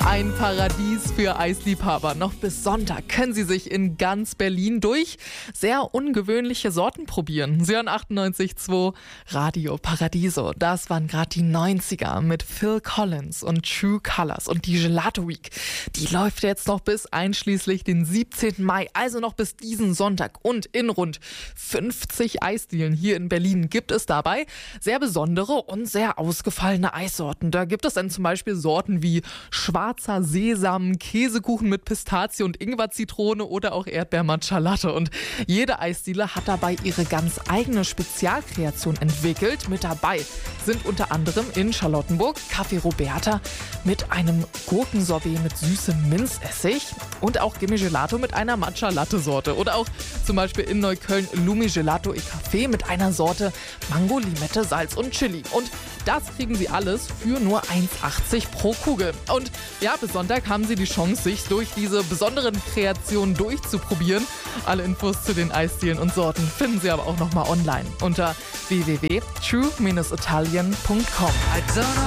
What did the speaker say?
Ein Paradies für Eisliebhaber. Noch bis Sonntag können Sie sich in ganz Berlin durch sehr ungewöhnliche Sorten probieren. Sie hören 98.2 Radio Paradiso. Das waren gerade die 90er mit Phil Collins und True Colors. Und die Gelato Week, die läuft jetzt noch bis einschließlich den 17. Mai, also noch bis diesen Sonntag. Und in rund 50 Eisdielen hier in Berlin gibt es dabei sehr besondere und sehr ausgefallene Eissorten. Da gibt es dann zum Beispiel Sorten wie schwarzer Sesam, Käsekuchen mit Pistazie und Ingwer-Zitrone oder auch Erdbeer-Matcha-Latte. Und jede Eisdiele hat dabei ihre ganz eigene Spezialkreation entwickelt. Mit dabei sind unter anderem in Charlottenburg Café Roberta mit einem Gurkensorbet mit süßem Minzessig und auch Gimme Gelato mit einer Matcha-Latte-Sorte. Oder auch zum Beispiel in Neukölln Lumi Gelato et Café mit einer Sorte Mango, Limette, Salz und Chili. Und das kriegen Sie alles für nur 1,80 pro Kugel. Und ja, bis Sonntag haben Sie die Chance, sich durch diese besonderen Kreationen durchzuprobieren. Alle Infos zu den Eisdielen und Sorten finden Sie aber auch nochmal online unter www.true-italien.com.